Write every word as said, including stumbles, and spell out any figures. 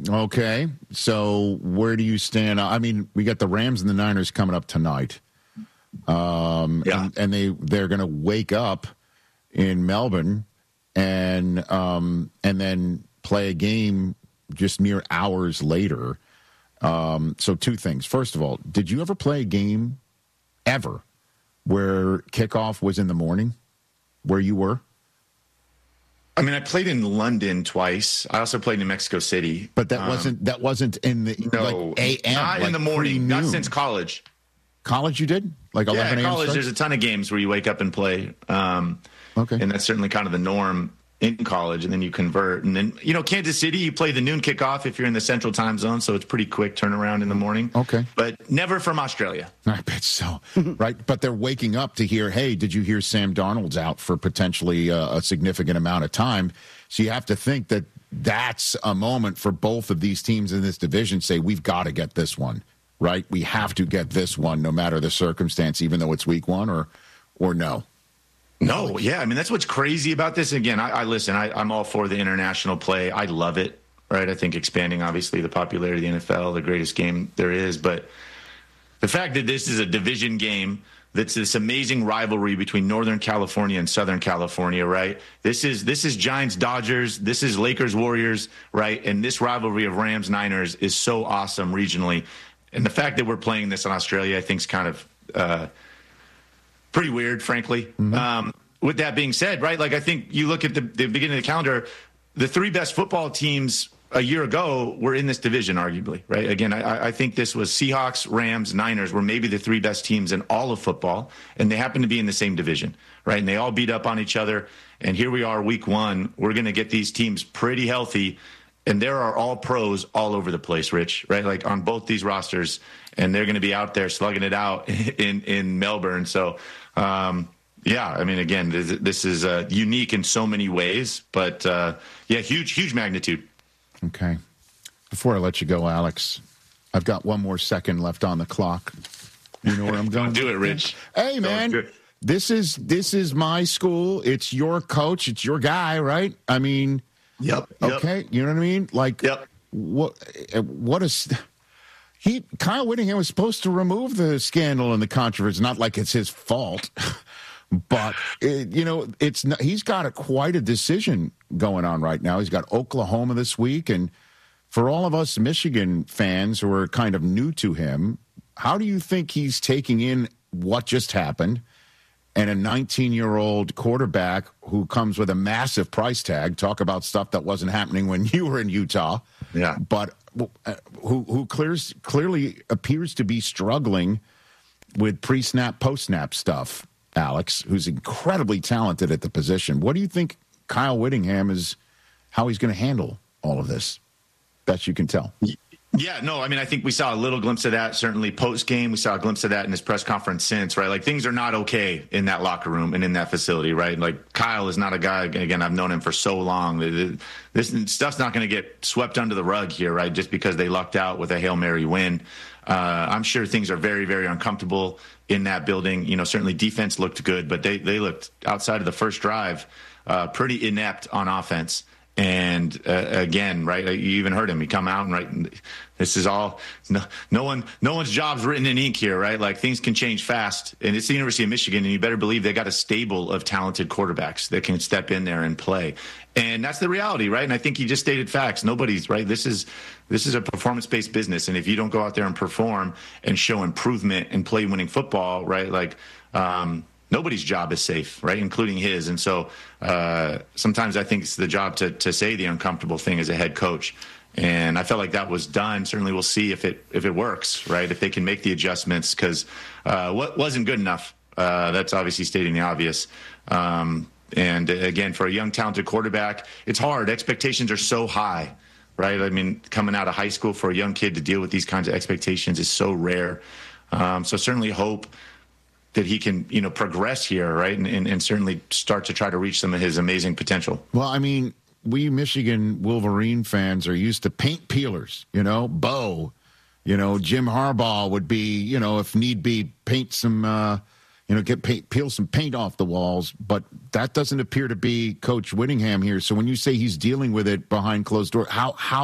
Okay, so where do you stand? I mean, we got the Rams and the Niners coming up tonight. Um, yeah. and, and they, they're going to wake up in Melbourne and um, and then play a game just mere hours later. Um, so two things. First of all, did you ever play a game ever where kickoff was in the morning where you were? I mean, I played in London twice. I also played in Mexico City. But that um, wasn't that wasn't in the no, like A M. Not like in the morning. pre-noon. Not since college. College you did? Like eleven yeah, a.m. college, starts? there's a ton of games where you wake up and play. Um, okay. And that's certainly kind of the norm in college, and then you convert. And then, you know, Kansas City, you play the noon kickoff if you're in the central time zone, so it's pretty quick turnaround in the morning. Okay. But never from Australia. I bet so. Right? But they're waking up to hear, hey, did you hear Sam Darnold's out for potentially uh, a significant amount of time? So you have to think that that's a moment for both of these teams in this division say, we've got to get this one, right? We have to get this one no matter the circumstance, even though it's week one or or no. No, yeah. I mean, that's what's crazy about this. Again, I, I listen, I, I'm all for the international play. I love it, right? I think expanding, obviously, the popularity of the N F L, the greatest game there is. But the fact that this is a division game, that's this amazing rivalry between Northern California and Southern California, right? This is this is Giants Dodgers, this is Lakers Warriors, right? And this rivalry of Rams Niners is so awesome regionally. And the fact that we're playing this in Australia, I think, is kind of uh, pretty weird, frankly. Mm-hmm. Um, with that being said, right, like I think you look at the, the beginning of the calendar, the three best football teams a year ago were in this division, arguably, right? Again, I, I think this was Seahawks, Rams, Niners were maybe the three best teams in all of football, and they happen to be in the same division, right? And they all beat up on each other. And here we are, week one. We're going to get these teams pretty healthy, and there are all pros all over the place, Rich, right? Like on both these rosters, and they're going to be out there slugging it out in, in Melbourne. So, um, yeah, I mean, again, this, this is uh, unique in so many ways, but uh, yeah, huge, huge magnitude. Okay. Before I let you go, Alex, I've got one more second left on the clock. You know where I'm going? Don't do it, Rich. Hey, man, this is this is my school. It's your coach. It's your guy, right? I mean, yep. Okay, yep. You know what I mean? Like, yep. what? What is he? Kyle Whittingham was supposed to remove the scandal and the controversy. Not like it's his fault. But, it, you know, it's not, he's got a, quite a decision going on right now. He's got Oklahoma this week. And for all of us Michigan fans who are kind of new to him, how do you think he's taking in what just happened and a nineteen-year-old quarterback who comes with a massive price tag? Talk about stuff that wasn't happening when you were in Utah. Yeah. But uh, who, who clears, clearly appears to be struggling with pre-snap, post-snap stuff. Alex, who's incredibly talented at the position. What do you think Kyle Whittingham is, how he's going to handle all of this? Best you can tell. Yeah, no, I mean, I think we saw a little glimpse of that, certainly post-game. We saw a glimpse of that in his press conference since, right? Like, things are not okay in that locker room and in that facility, right? Like, Kyle is not a guy, again, I've known him for so long. This stuff's not going to get swept under the rug here, right, just because they lucked out with a Hail Mary win. Uh, I'm sure things are very, very uncomfortable in that building. You know, certainly defense looked good, but they, they looked, outside of the first drive, uh, pretty inept on offense. And uh, again, right, you even heard him. He come out and right, this is all no, no one, no one's job's written in ink here, right? Like, things can change fast, and it's the University of Michigan, and you better believe they got a stable of talented quarterbacks that can step in there and play. And that's the reality, right? And I think he just stated facts. Nobody's right. This is this is a performance-based business, and if you don't go out there and perform and show improvement and play winning football, right, like. Um, Nobody's job is safe, right, including his. And so uh, sometimes I think it's the job to to say the uncomfortable thing as a head coach. And I felt like that was done. Certainly we'll see if it if it works, right, if they can make the adjustments, because uh, what wasn't good enough, uh, that's obviously stating the obvious. Um, and, again, for a young, talented quarterback, it's hard. Expectations are so high, right? I mean, coming out of high school for a young kid to deal with these kinds of expectations is so rare. Um, so certainly hope that he can, you know, progress here, right, and, and, and certainly start to try to reach some of his amazing potential. Well, I mean, we Michigan Wolverine fans are used to paint peelers, you know, Bo, you know, Jim Harbaugh would be, you know, if need be, paint some, uh, you know, get paint, peel some paint off the walls. But that doesn't appear to be Coach Whittingham here. So when you say he's dealing with it behind closed doors, how how